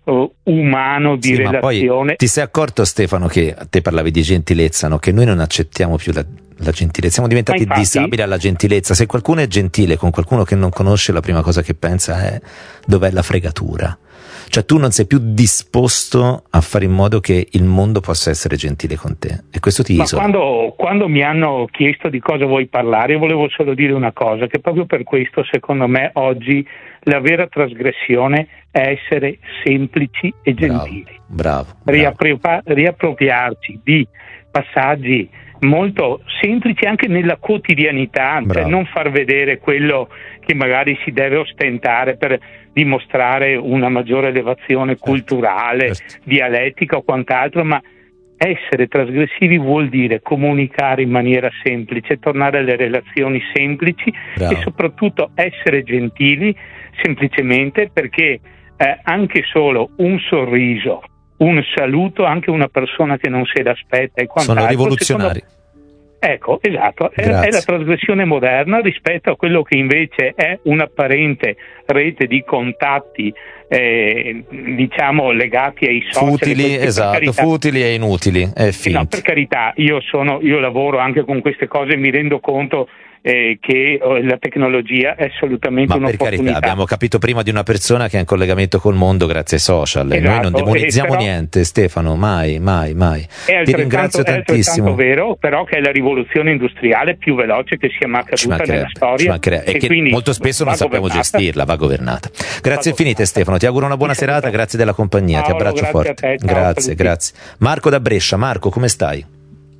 umano di relazione. Poi ti sei accorto, Stefano, che te parlavi di gentilezza, no? Che noi non accettiamo più la gentilezza, siamo diventati disabili alla gentilezza. Se qualcuno è gentile con qualcuno che non conosce, la prima cosa che pensa è: dov'è la fregatura? Cioè tu non sei più disposto a fare in modo che il mondo possa essere gentile con te, e questo ti isola. Quando mi hanno chiesto di cosa vuoi parlare, io volevo solo dire una cosa, che proprio per questo secondo me oggi la vera trasgressione è essere semplici e gentili. Bravo. Riappropriarci di passaggi molto semplici anche nella quotidianità, cioè non far vedere quello che magari si deve ostentare per dimostrare una maggiore elevazione culturale, dialettica o quant'altro, ma essere trasgressivi vuol dire comunicare in maniera semplice, tornare alle relazioni semplici e soprattutto essere gentili semplicemente perché anche solo un sorriso, un saluto, anche una persona che non se l'aspetta e quant'altro, sono rivoluzionari. Ecco, esatto, è la trasgressione moderna rispetto a quello che invece è un'apparente rete di contatti diciamo legati ai social, futili e inutili, no, per carità, io lavoro anche con queste cose e mi rendo conto che la tecnologia è assolutamente un'opportunità. Per carità, abbiamo capito prima di una persona che è in collegamento col mondo grazie ai social. Esatto, noi non demonizziamo niente, Stefano, mai. Ti ringrazio tantissimo. È vero, però, che è la rivoluzione industriale più veloce che sia mai accaduta nella storia e che molto spesso non sappiamo gestirla, va governata. Grazie infinite, Stefano, ti auguro una buona serata, grazie della compagnia, ti abbraccio forte. Grazie. Marco da Brescia. Marco, come stai?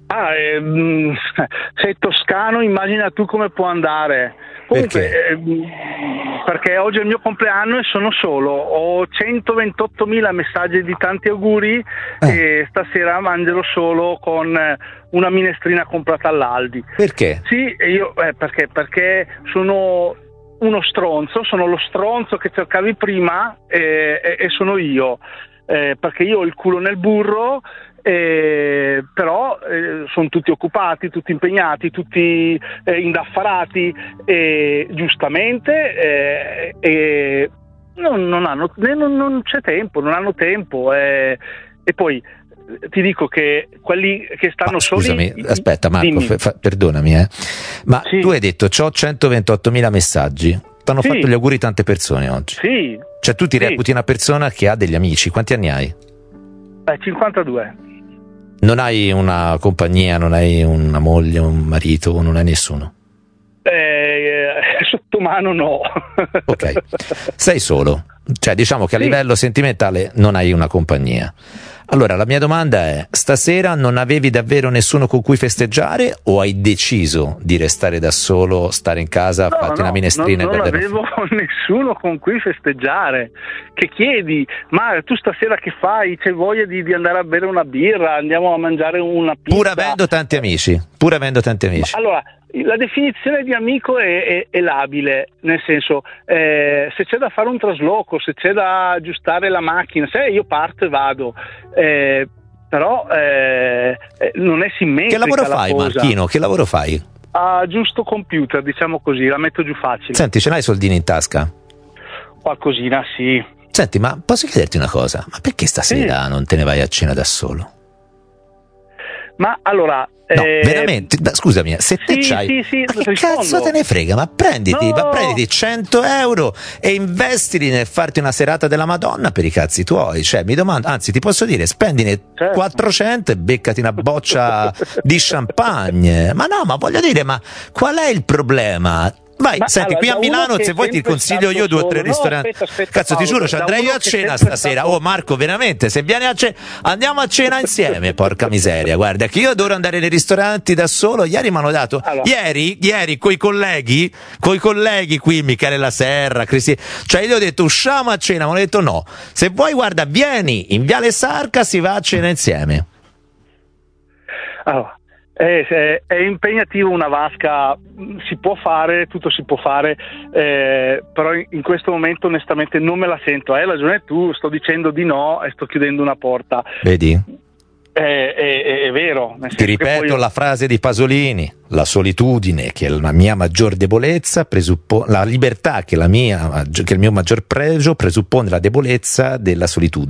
Sei toscano, immagina tu come può andare. Comunque, perché oggi è il mio compleanno e sono solo, ho 128.000 messaggi di tanti auguri e stasera mangerò solo con una minestrina comprata all'Aldi. Perché? Sì, io perché sono uno stronzo, sono lo stronzo che cercavi prima e sono io, perché io ho il culo nel burro. Però sono tutti occupati, tutti impegnati, tutti indaffarati e giustamente non c'è tempo, non hanno tempo e poi ti dico che quelli che stanno scusami, aspetta Marco, perdonami ma tu hai detto c'ho 128.000 messaggi, t'hanno fatto gli auguri tante persone oggi. Sì. Cioè tu ti reputi una persona che ha degli amici, quanti anni hai? 52. Non hai una compagnia, non hai una moglie, un marito, non hai nessuno? Sotto mano no. Ok, sei solo, cioè diciamo che a livello sentimentale non hai una compagnia. Allora la mia domanda è: stasera non avevi davvero nessuno con cui festeggiare o hai deciso di restare da solo, stare in casa, farti una minestrina? Non avevo nessuno con cui festeggiare. Che chiedi? Ma tu stasera che fai? C'è voglia di andare a bere una birra? Andiamo a mangiare una pizza? Pur avendo tanti amici. Allora, la definizione di amico è labile, nel senso, se c'è da fare un trasloco, se c'è da aggiustare la macchina, se io parto e vado, però non è simmetrica. Che lavoro fai, Marchino? Che lavoro fai? Giusto computer, diciamo così, la metto giù facile. Senti, ce l'hai soldini in tasca? Qualcosina, sì. Senti, ma posso chiederti una cosa? Ma perché stasera non te ne vai a cena da solo? Ma allora... No, veramente, scusami, se te c'hai... ma che cazzo te ne frega? Ma prenditi 100 euro e investili nel farti una serata della Madonna per i cazzi tuoi. Cioè, mi domando, anzi, ti posso dire, spendine 400 e beccati una boccia di champagne. Ma no, ma voglio dire, ma qual è il problema? Vai, senti, qui a Milano, se vuoi ti consiglio io 2 o 3 ristoranti. Cazzo, ti giuro, ci andrei io a cena stasera. Oh Marco, veramente, se vieni a cena, andiamo a cena insieme, porca miseria. Guarda che io adoro andare nei ristoranti da solo. Ieri mi hanno dato, ieri coi colleghi qui, Michele La Serra, Cristi, cioè io gli ho detto usciamo a cena, mi hanno detto no. Se vuoi, guarda, vieni in Viale Sarca, si va a cena insieme. Allora, è impegnativo una vasca, si può fare, tutto si può fare, però in questo momento onestamente non me la sento. Hai ragione tu, sto dicendo di no e sto chiudendo una porta. Vedi? È vero. Ti ripeto la frase di Pasolini: la solitudine, che è la mia maggior debolezza, la libertà, che è il mio maggior pregio, presuppone la debolezza della solitudine.